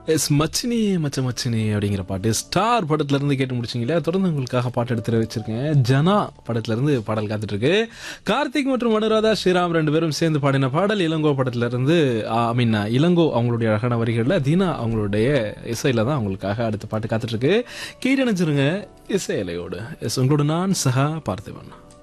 S மச்சினி மச்ச மச்சினி அப்படிங்கிற பாட்டு star படத்துல இருந்து கேட்டு முடிச்சிங்களா? தொடர்ந்து உங்களுக்காக பாட்டு எடுத்து வச்சிருக்கேன். ஜனா படத்துல இருந்து பாடல் காத்துட்டு இருக்கு. கார்த்திக் மற்றும் அனுராதா ஸ்ரீராம் ரெண்டு பேரும் சேர்ந்து பாடின பாடல் இளங்கோ படத்துல இருந்து. இளங்கோ அவங்களுடைய அழகான வரிகள்ல, தீனா அவங்களுடைய இசையில தான் அவங்களுக்காக அடுத்த பாட்டு காத்துட்டு இருக்கு. கேட்டு நினைச்சிருங்க இசையிலையோடு. எஸ் உங்களோட நான் சஹா பார்த்திபன்.